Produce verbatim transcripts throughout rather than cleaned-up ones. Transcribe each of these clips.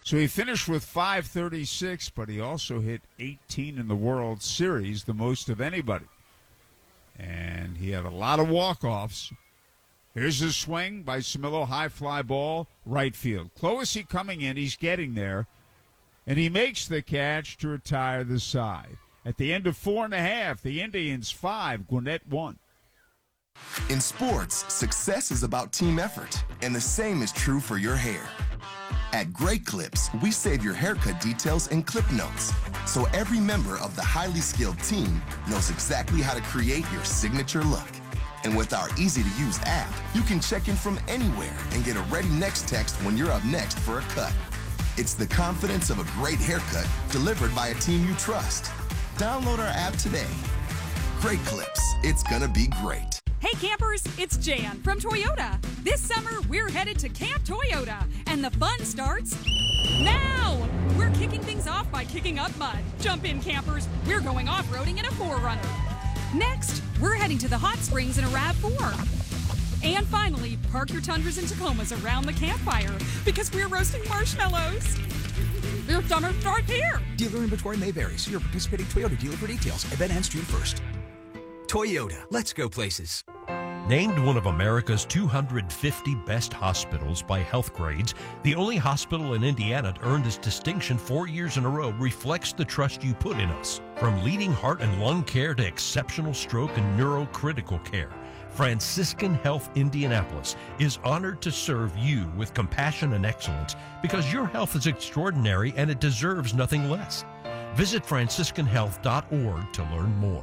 So he finished with five thirty-six, but he also hit eighteen in the World Series, the most of anybody. And he had a lot of walk-offs. Here's a swing by Camilo, high fly ball, right field. Clohessy coming in, he's getting there, and he makes the catch to retire the side. At the end of four and a half, the Indians five, Gwinnett one. In sports, success is about team effort, and the same is true for your hair. At Great Clips, we save your haircut details in clip notes, so every member of the highly skilled team knows exactly how to create your signature look. And with our easy-to-use app, you can check in from anywhere and get a ready next text when you're up next for a cut. It's the confidence of a great haircut delivered by a team you trust. Download our app today. Great Clips. It's gonna be great. Hey campers, it's Jan from Toyota. This summer, we're headed to Camp Toyota, and the fun starts now! We're kicking things off by kicking up mud. Jump in, campers. We're going off-roading in a four runner. Next, we're heading to the hot springs in a RAV four. And finally, park your Tundras and Tacomas around the campfire because we're roasting marshmallows. Your summer starts here. Dealer inventory may vary. See your participating Toyota dealer for details. Event ends June first. Toyota, let's go places. Named one of America's two hundred fifty best hospitals by Health Grades, the only hospital in Indiana to earn this distinction four years in a row reflects the trust you put in us. From leading heart and lung care to exceptional stroke and neurocritical care, Franciscan Health Indianapolis is honored to serve you with compassion and excellence because your health is extraordinary and it deserves nothing less. Visit franciscan health dot org to learn more.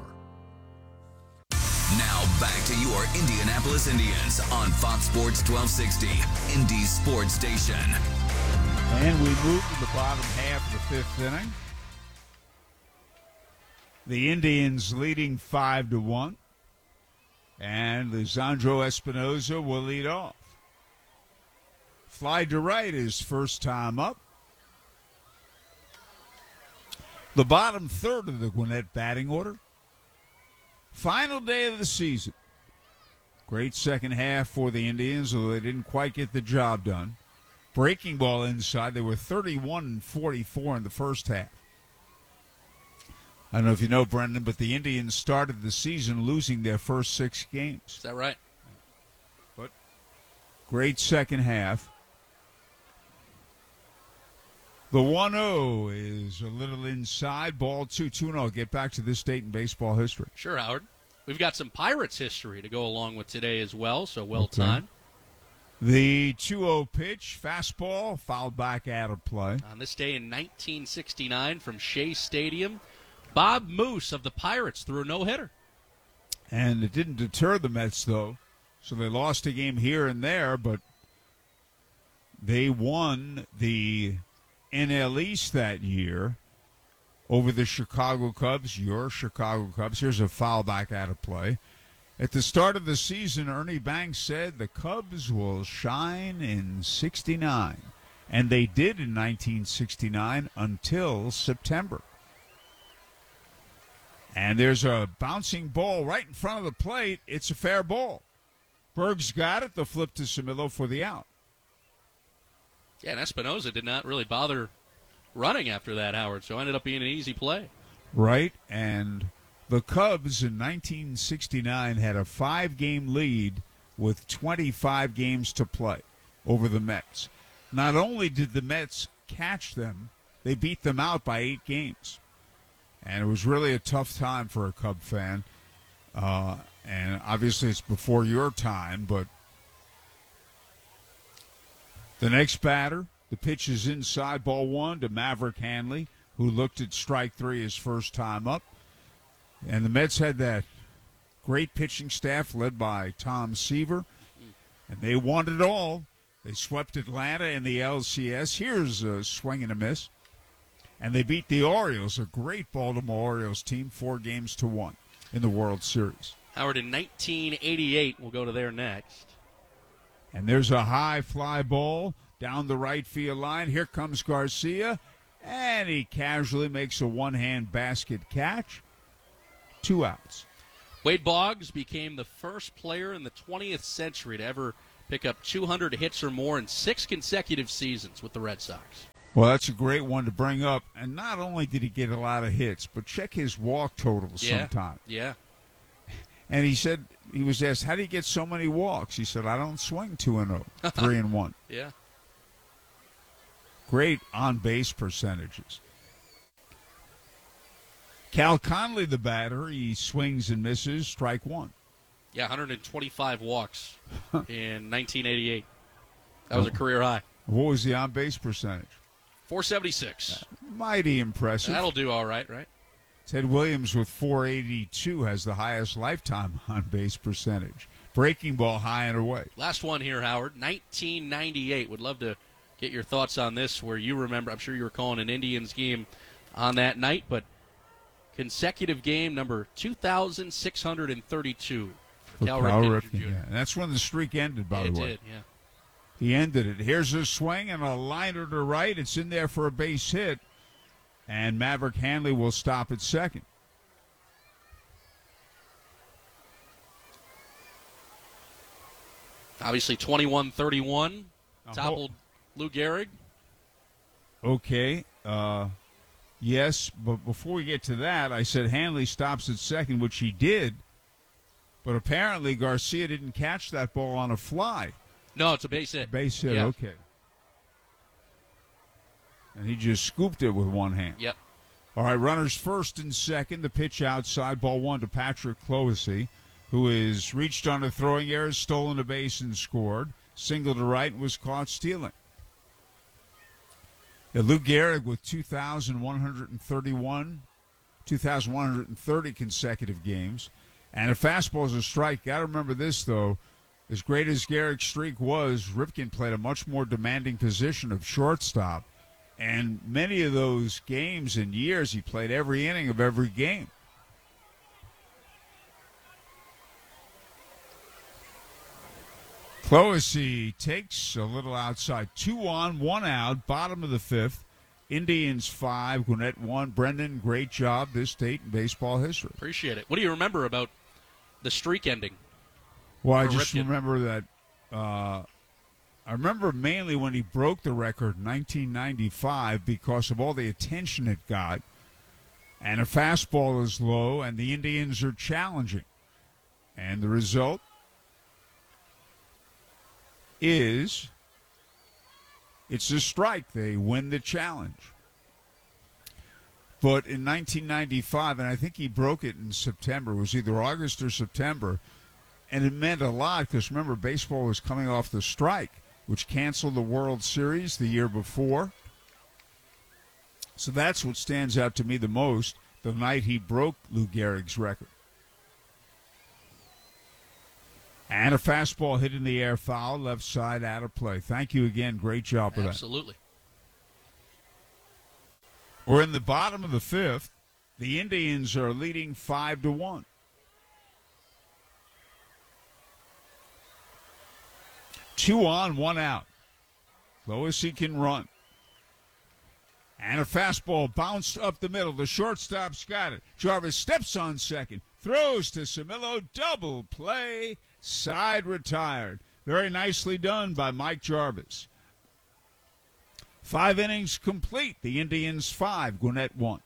Now back to your Indianapolis Indians on Fox Sports twelve sixty, Indy's sports station. And we move to the bottom half of the fifth inning. The Indians leading five to one. And Lisandro Espinosa will lead off. Fly to right is first time up. The bottom third of the Gwinnett batting order. Final day of the season. Great second half for the Indians, although they didn't quite get the job done. Breaking ball inside. They were thirty-one and forty-four in the first half. I don't know if you know, Brendan, but the Indians started the season losing their first six games. Is that right? But great second half. The one oh is a little inside. Ball two two, and I'll get back to this date in baseball history. Sure, Howard. We've got some Pirates history to go along with today as well, so well Okay. timed. The two oh pitch, fastball, fouled back out of play. On this day in nineteen sixty-nine from Shea Stadium, Bob Moose of the Pirates threw a no-hitter. And it didn't deter the Mets, though. So they lost a game here and there, but they won the N L East that year over the Chicago Cubs, your Chicago Cubs. Here's a foul back out of play. At the start of the season, Ernie Banks said the Cubs will shine in sixty-nine. And they did in nineteen sixty-nine until September. And there's a bouncing ball right in front of the plate. It's a fair ball. Berg's got it. The flip to Camilo for the out. Yeah, and Espinosa did not really bother running after that, Howard, so it ended up being an easy play. Right, and the Cubs in nineteen sixty-nine had a five-game lead with twenty-five games to play over the Mets. Not only did the Mets catch them, they beat them out by eight games. And it was really a tough time for a Cub fan. Uh, and obviously it's before your time, but the next batter, the pitch is inside, ball one to Maverick Hanley, who looked at strike three his first time up. And the Mets had that great pitching staff led by Tom Seaver, and they won it all. They swept Atlanta in the L C S. Here's a swing and a miss. And they beat the Orioles, a great Baltimore Orioles team, four games to one in the World Series. Howard, in nineteen eighty-eight, we'll go to there next. And there's a high fly ball down the right field line. Here comes Garcia, and he casually makes a one-hand basket catch. Two outs. Wade Boggs became the first player in the twentieth century to ever pick up two hundred hits or more in six consecutive seasons with the Red Sox. Well, that's a great one to bring up. And not only did he get a lot of hits, but check his walk totals Yeah. sometime. Yeah. And he said, he was asked, how do you get so many walks? He said, I don't swing two and oh, three and one. Yeah. Great on-base percentages. Cal Conley, the batter, he swings and misses, strike one. Yeah, one hundred twenty-five walks in nineteen eighty-eight. That was a career high. What was the on-base percentage? four seventy-six. Mighty impressive. That'll do all right, right? Ted Williams with four eighty-two has the highest lifetime on-base percentage. Breaking ball high and away. Last one here, Howard. nineteen ninety-eight. Would love to get your thoughts on this, where you remember. I'm sure you were calling an Indians game on that night, but consecutive game number two thousand six hundred thirty-two for Cal, Cal Ripken, Ripken, Junior yeah. And that's when the streak ended, by it the way. did, yeah. He ended it. Here's a swing and a liner to right. It's in there for a base hit. And Maverick Hanley will stop at second. Obviously, twenty-one thirty-one. Uh, Toppled Lou Gehrig. Okay. Uh, yes, but before we get to that, I said Hanley stops at second, which he did. But apparently Garcia didn't catch that ball on a fly. No, it's a base hit. Base hit, Yeah. okay. And he just scooped it with one hand. Yep. All right, runners first and second. The pitch outside, ball one to Patrick Clohessy, who is reached on a throwing error, stolen a base and scored. Single to right and was caught stealing. Yeah, Lou Gehrig with two thousand one hundred thirty-one, two thousand one hundred thirty consecutive games. And a fastball is a strike. Got to remember this, though. As great as Gehrig's streak was, Ripken played a much more demanding position of shortstop. And many of those games and years, he played every inning of every game. Clohessy takes a little outside. Two on, one out, bottom of the fifth. Indians five, Gwinnett one. Brendan, great job this date in baseball history. Appreciate it. What do you remember about the streak ending? Well, I For just Ripken. remember that. Uh, I remember mainly when he broke the record in nineteen ninety-five because of all the attention it got. And a fastball is low, and the Indians are challenging. And the result is it's a strike. They win the challenge. But in nineteen ninety-five, and I think he broke it in September, it was either August or September, and it meant a lot because, remember, baseball was coming off the strike, which canceled the World Series the year before. So that's what stands out to me the most, the night he broke Lou Gehrig's record. And a fastball hit in the air, foul, left side, out of play. Thank you again. Great job with that. Absolutely. We're in the bottom of the fifth. The Indians are leading five to one. Two on, one out. Clohessy can run. And a fastball bounced up the middle. The shortstop's got it. Jarvis steps on second. Throws to Camillo. Double play. Side retired. Very nicely done by Mike Jarvis. Five innings complete. The Indians five, Gwinnett one.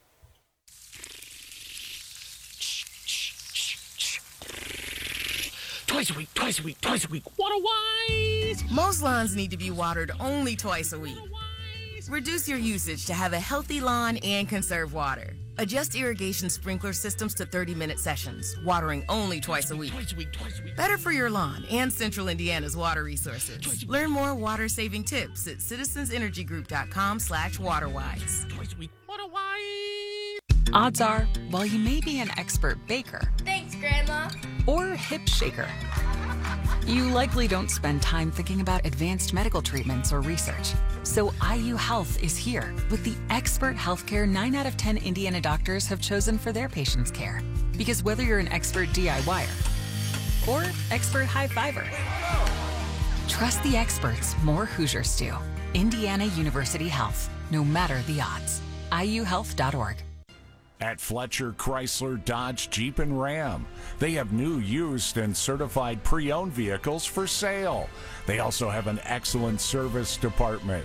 Twice a week, twice a week, twice a week. Water wise! Most lawns need to be watered only twice a week. Reduce your usage to have a healthy lawn and conserve water. Adjust irrigation sprinkler systems to thirty-minute sessions, watering only twice a week. Twice a week, twice a week. Better for your lawn and Central Indiana's water resources. Learn more water-saving tips at citizensenergygroup.com slash waterwise. Twice a week. Water wise! Odds are, while you may be an expert baker, Thanks, Grandma. or hip shaker, you likely don't spend time thinking about advanced medical treatments or research. So I U Health is here with the expert healthcare nine out of ten Indiana doctors have chosen for their patients' care. Because whether you're an expert DIYer or expert high-fiver, trust the experts more Hoosiers do. Indiana University Health, no matter the odds. I U health dot org. At Fletcher Chrysler Dodge Jeep and Ram, they have new, used, and certified pre-owned vehicles for sale. They also have an excellent service department.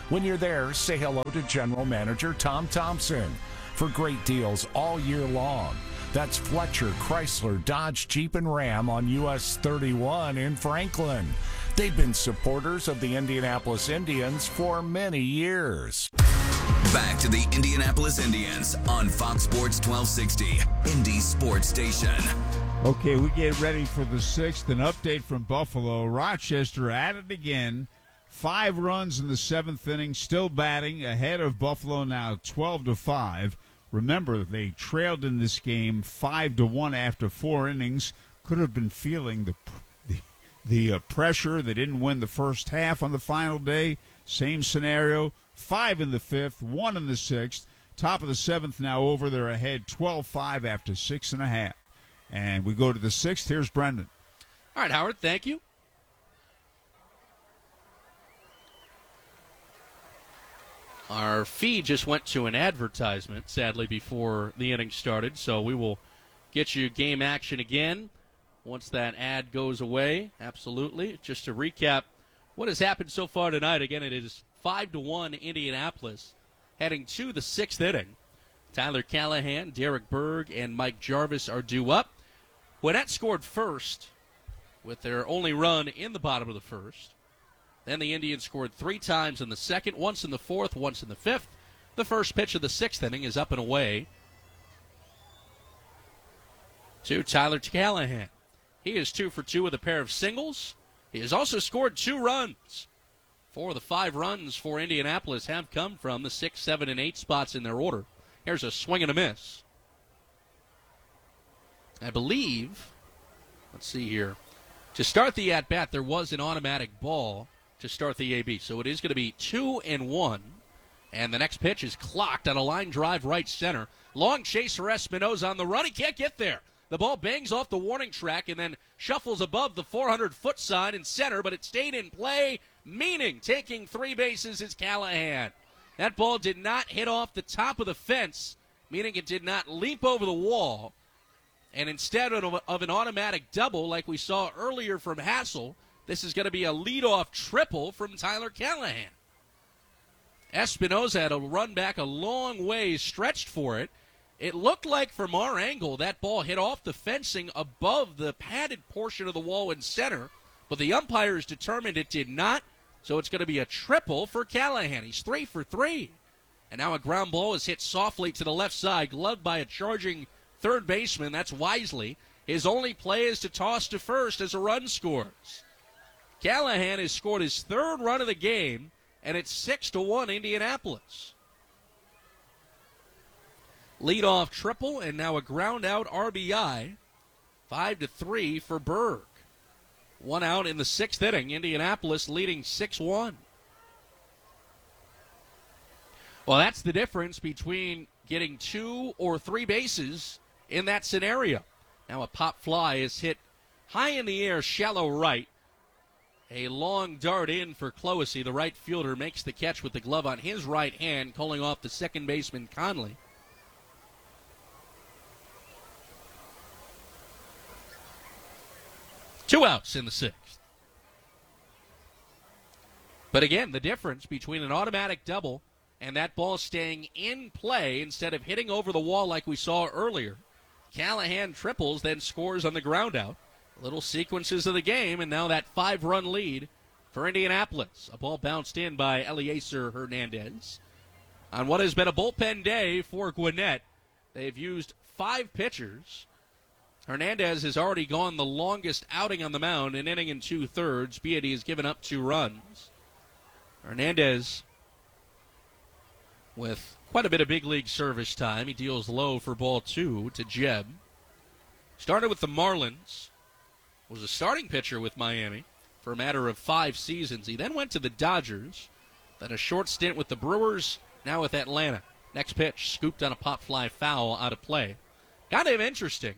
When you're there, say hello to General Manager Tom Thompson for great deals all year long. That's Fletcher, Chrysler, Dodge, Jeep, and Ram on U S thirty-one in Franklin. They've been supporters of the Indianapolis Indians for many years. Back to the Indianapolis Indians on Fox Sports twelve sixty, Indy Sports Station. Okay, we get ready for the sixth. An update from Buffalo. Rochester at it again. Five runs in the seventh inning, still batting, ahead of Buffalo now twelve to five. Remember, they trailed in this game five to one after four innings. Could have been feeling the the, the uh, pressure. They didn't win the first half on the final day. Same scenario. Five in the fifth, one in the sixth. Top of the seventh now over. They're ahead twelve five after six and a half. And we go to the sixth. Here's Brendan. All right, Howard, thank you. Our feed just went to an advertisement, sadly, before the inning started, so we will get you game action again once that ad goes away. Absolutely. Just to recap what has happened so far tonight, again, it is five to one Indianapolis heading to the sixth inning. Tyler Callahan, Derek Berg, and Mike Jarvis are due up. Gwinnett scored first with their only run in the bottom of the first. Then the Indians scored three times in the second, once in the fourth, once in the fifth. The first pitch of the sixth inning is up and away to Tyler Callahan. He is two for two with a pair of singles. He has also scored two runs. Four of the five runs for Indianapolis have come from the six, seven, and eight spots in their order. Here's a swing and a miss. I believe, let's see here, to start the at-bat, there was an automatic ball to start the A B. So it is going to be two and one. And the next pitch is clocked on a line drive right center. Long chase for Espinoza on the run. He can't get there. The ball bangs off the warning track and then shuffles above the four hundred foot sign in center, but it stayed in play, meaning taking three bases is Callahan. That ball did not hit off the top of the fence, meaning it did not leap over the wall. And instead of, of an automatic double like we saw earlier from Hassel, this is going to be a leadoff triple from Tyler Callahan. Espinoza had a run back a long way, stretched for it. It looked like from our angle that ball hit off the fencing above the padded portion of the wall in center, but the umpires determined it did not, so it's going to be a triple for Callahan. He's three for three. And now a ground ball is hit softly to the left side, gloved by a charging third baseman. That's Wisely. His only play is to toss to first as a run scores. Callahan has scored his third run of the game, and it's six to one Indianapolis. Leadoff triple, and now a ground out R B I. Five to three for Berg. One out in the sixth inning. Indianapolis leading six one. Well, that's the difference between getting two or three bases in that scenario. Now a pop fly is hit high in the air, shallow right. A long dart in for Clohessy. The right fielder makes the catch with the glove on his right hand, calling off the second baseman Conley. Two outs in the sixth. But again, the difference between an automatic double and that ball staying in play instead of hitting over the wall like we saw earlier. Callahan triples, then scores on the ground out. Little sequences of the game, and now that five-run lead for Indianapolis. A ball bounced in by Eliezer Hernandez. On what has been a bullpen day for Gwinnett, they've used five pitchers. Hernandez has already gone the longest outing on the mound, an inning and two-thirds. Beatty has given up two runs. Hernandez with quite a bit of big league service time. He deals low for ball two to Jeb. Started with the Marlins. Was a starting pitcher with Miami for a matter of five seasons. He then went to the Dodgers. Then a short stint with the Brewers. Now with Atlanta. Next pitch, scooped on a pop fly foul out of play. Kind of interesting.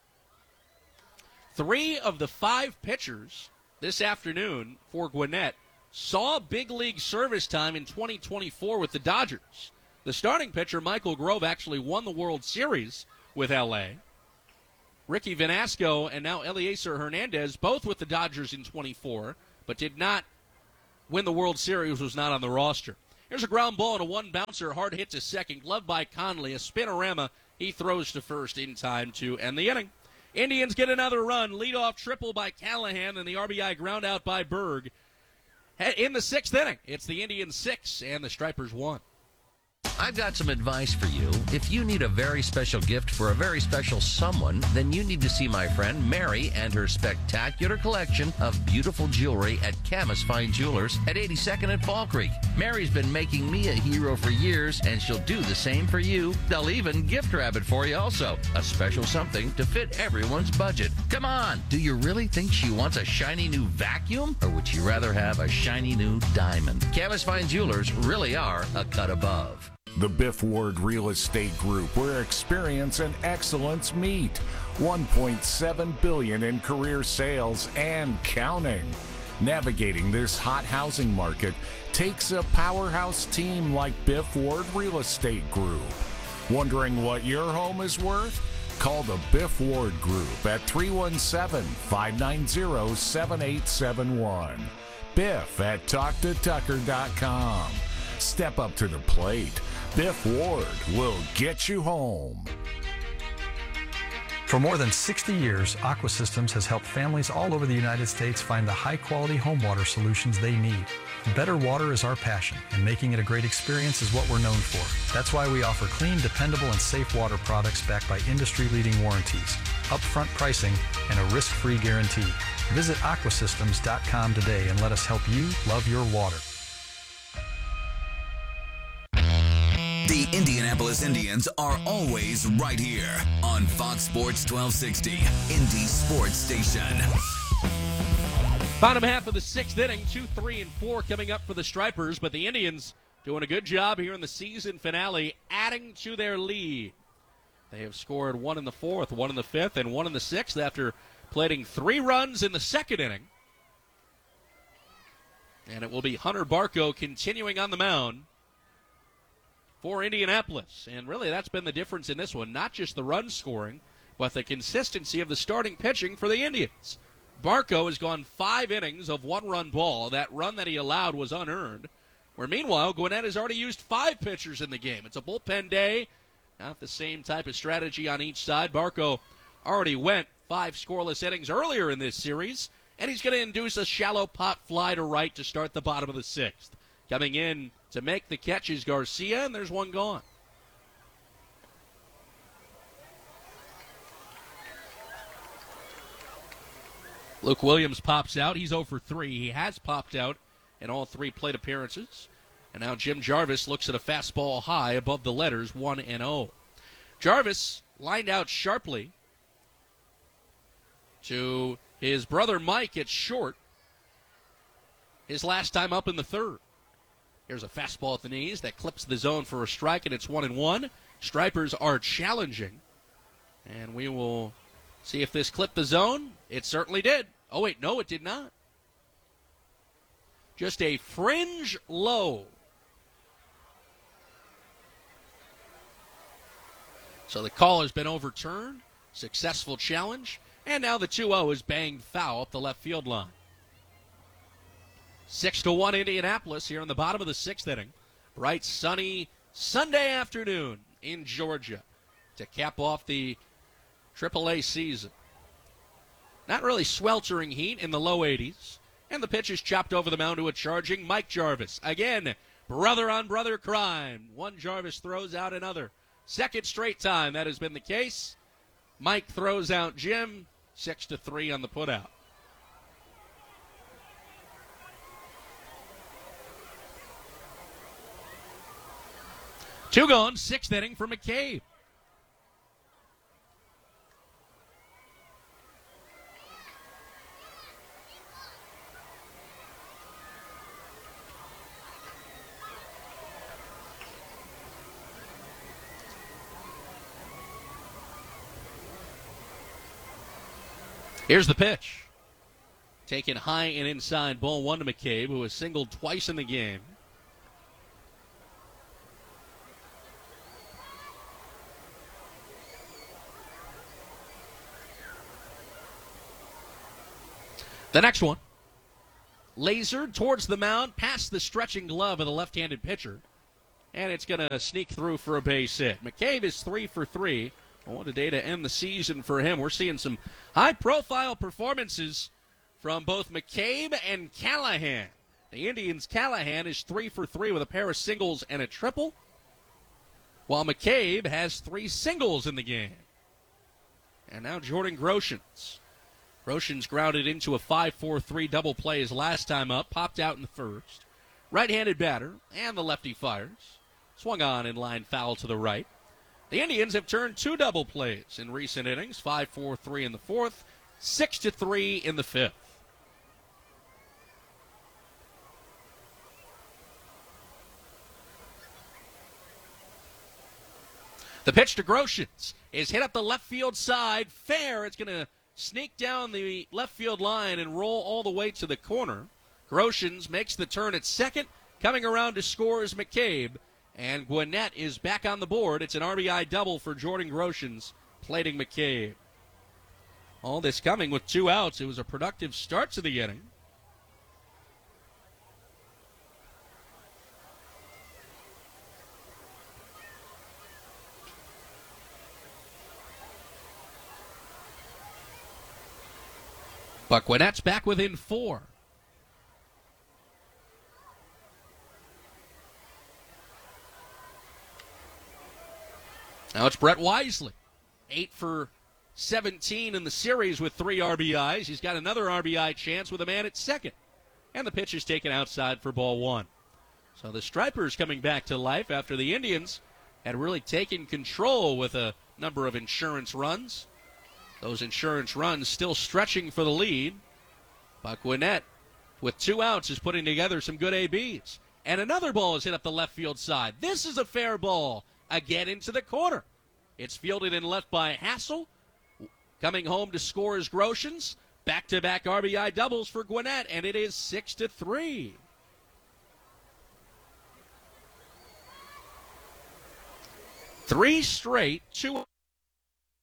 Three of the five pitchers this afternoon for Gwinnett saw big league service time in twenty twenty-four with the Dodgers. The starting pitcher, Michael Grove, actually won the World Series with L A. Ricky Vanasco and now Eliezer Hernandez, both with the Dodgers in twenty-four, but did not win the World Series, was not on the roster. Here's a ground ball and a one-bouncer, hard hit to second, gloved by Conley. A spinorama, he throws to first in time to end the inning. Indians get another run, leadoff triple by Callahan, and the R B I ground out by Berg. In the sixth inning, it's the Indians six and the Stripers one. I've got some advice for you. If you need a very special gift for a very special someone, then you need to see my friend Mary and her spectacular collection of beautiful jewelry at Camus Fine Jewelers at eighty-second and Fall Creek. Mary's been making me a hero for years, and she'll do the same for you. They'll even gift wrap it for you also. A special something to fit everyone's budget. Come on, do you really think she wants a shiny new vacuum? Or would she rather have a shiny new diamond? Camus Fine Jewelers really are a cut above. The Biff Ward Real Estate Group, where experience and excellence meet. one point seven billion dollars in career sales and counting. Navigating this hot housing market takes a powerhouse team like Biff Ward Real Estate Group. Wondering what your home is worth? Call the Biff Ward Group at three one seven, five nine zero, seven eight seven one. Biff at talk to tucker dot com. Step up to the plate. Biff Ward will get you home. For more than sixty years, Aqua Systems has helped families all over the United States find the high-quality home water solutions they need. Better water is our passion, and making it a great experience is what we're known for. That's why we offer clean, dependable, and safe water products backed by industry-leading warranties, upfront pricing, and a risk-free guarantee. Visit aqua systems dot com today and let us help you love your water. The Indianapolis Indians are always right here on Fox Sports twelve sixty, Indy Sports Station. Bottom half of the sixth inning, two, three, and four coming up for the Stripers, but the Indians doing a good job here in the season finale, adding to their lead. They have scored one in the fourth, one in the fifth, and one in the sixth after plating three runs in the second inning. And it will be Hunter Barco continuing on the mound for Indianapolis. And really, that's been the difference in this one. Not just the run scoring, but the consistency of the starting pitching for the Indians. Barco has gone five innings of one-run ball. That run that he allowed was unearned. Where meanwhile, Gwinnett has already used five pitchers in the game. It's a bullpen day. Not the same type of strategy on each side. Barco already went five scoreless innings earlier in this series, and he's going to induce a shallow pop fly to right to start the bottom of the sixth. Coming in to make the catch is Garcia, and there's one gone. Luke Williams pops out. He's oh for three. He has popped out in all three plate appearances. And now Jim Jarvis looks at a fastball high above the letters one and oh. Jarvis lined out sharply to his brother Mike at short his last time up in the third. Here's a fastball at the knees that clips the zone for a strike, and it's one and one. Stripers are challenging, and we will see if this clipped the zone. It certainly did. Oh, wait, no, it did not. Just a fringe low. So the call has been overturned. Successful challenge. And now the two oh is banged foul up the left field line. Six to one Indianapolis here in the bottom of the sixth inning. Bright, sunny Sunday afternoon in Georgia to cap off the triple A season. Not really sweltering heat in the low eighties. And the pitch is chopped over the mound to a charging Mike Jarvis. Again, brother-on-brother crime. One Jarvis throws out another. Second straight time that has been the case. Mike throws out Jim. Six to three on the putout. Two gone, sixth inning for McCabe. Here's the pitch. Taken high and inside, ball one to McCabe, who has singled twice in the game. The next one. lasered towards the mound, past the stretching glove of the left-handed pitcher. And it's going to sneak through for a base hit. McCabe is three for three. What a day to end the season for him. We're seeing some high-profile performances from both McCabe and Callahan. The Indians' Callahan is three for three with a pair of singles and a triple, while McCabe has three singles in the game. And now Jordan Groshans. Groshans grounded into a five four three double play his last time up, popped out in the first. Right-handed batter, and the lefty fires. Swung on in line foul to the right. The Indians have turned two double plays in recent innings, five four three in the fourth, six to three in the fifth. The pitch to Groshans is hit up the left field side. Fair. It's going to sneak down the left field line and roll all the way to the corner. Groshans makes the turn at second. Coming around to score is McCabe. And Gwinnett is back on the board. It's an R B I double for Jordan Groshans, plating McCabe. All this coming with two outs. It was a productive start to the inning. But Gwinnett's back within four. Now it's Brett Wisely. Eight for seventeen in the series with three R B Is. He's got another R B I chance with a man at second. And the pitch is taken outside for ball one. So the Stripers coming back to life after the Indians had really taken control with a number of insurance runs. Those insurance runs still stretching for the lead. But Gwinnett, with two outs, is putting together some good A Bs. And another ball is hit up the left field side. This is a fair ball. Again into the corner. It's fielded and left by Hassel. Coming home to score is Groshans. Back-to-back R B I doubles for Gwinnett, and it is six to three. Three straight, two